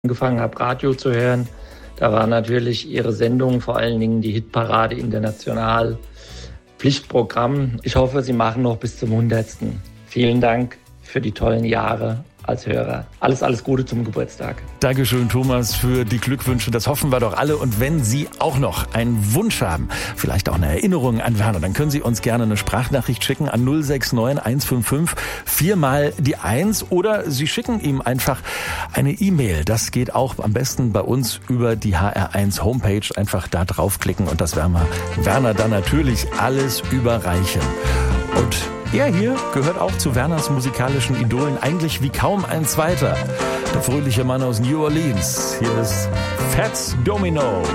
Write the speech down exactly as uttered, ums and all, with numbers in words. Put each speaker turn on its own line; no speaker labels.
angefangen habe, Radio zu hören, da war natürlich Ihre Sendung, vor allen Dingen die Hitparade international, Pflichtprogramm. Ich hoffe, Sie machen noch bis zum hundertsten. Vielen Dank für die tollen Jahre als Hörer. Alles, alles Gute zum Geburtstag.
Dankeschön, Thomas, für die Glückwünsche. Das hoffen wir doch alle. Und wenn Sie auch noch einen Wunsch haben, vielleicht auch eine Erinnerung an Werner, dann können Sie uns gerne eine Sprachnachricht schicken an null sechs neun eins fünf fünf vier mal die eins oder Sie schicken ihm einfach eine E-Mail. Das geht auch am besten bei uns über die H R eins Homepage. Einfach da draufklicken und das werden wir Werner dann natürlich alles überreichen. Und er hier gehört auch zu Werners musikalischen Idolen, eigentlich wie kaum ein zweiter. Der fröhliche Mann aus New Orleans. Hier ist Fats Domino.